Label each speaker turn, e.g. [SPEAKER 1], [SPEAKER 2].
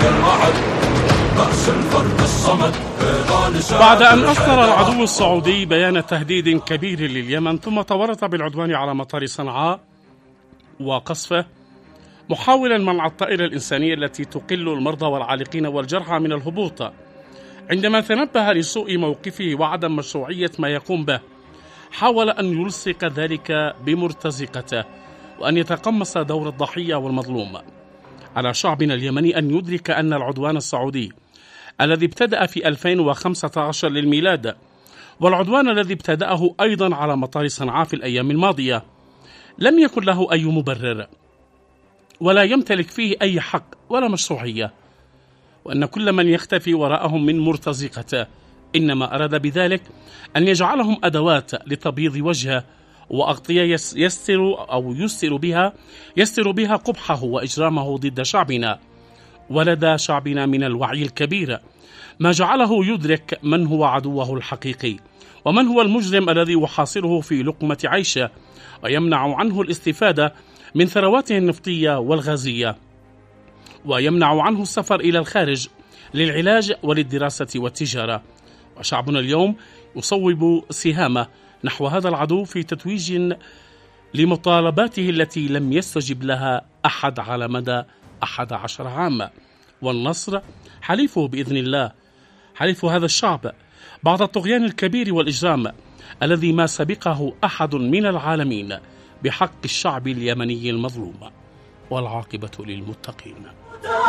[SPEAKER 1] بعد أن أصدر العدو السعودي بيان تهديد كبير لليمن ثم تورط بالعدوان على مطار صنعاء وقصفه محاولا منع الطائرة الإنسانية التي تقل المرضى والعالقين والجرحى من الهبوط، عندما تنبه لسوء موقفه وعدم مشروعية ما يقوم به حاول أن يلصق ذلك بمرتزقته وأن يتقمص دور الضحية والمظلوم. على شعبنا اليمني أن يدرك أن العدوان السعودي الذي ابتدأ في 2015 للميلاد والعدوان الذي ابتدأه أيضا على مطار صنعاء في الأيام الماضية لم يكن له أي مبرر ولا يمتلك فيه أي حق ولا مشروعية، وأن كل من يختفي وراءهم من مرتزقته إنما أراد بذلك أن يجعلهم أدوات لتبييض وجهه وأغطية يستر بها قبحه وإجرامه ضد شعبنا. ولدى شعبنا من الوعي الكبير ما جعله يدرك من هو عدوه الحقيقي ومن هو المجرم الذي يحاصره في لقمة عيشه ويمنع عنه الاستفادة من ثرواته النفطية والغازية، ويمنع عنه السفر إلى الخارج للعلاج وللدراسة والتجارة. وشعبنا اليوم يصوب سهامه نحو هذا العدو في تتويج لمطالباته التي لم يستجب لها أحد على مدى 11 عاما، والنصر حليفه بإذن الله، حليف هذا الشعب بعد الطغيان الكبير والإجرام الذي ما سبقه أحد من العالمين بحق الشعب اليمني المظلوم، والعاقبة للمتقين.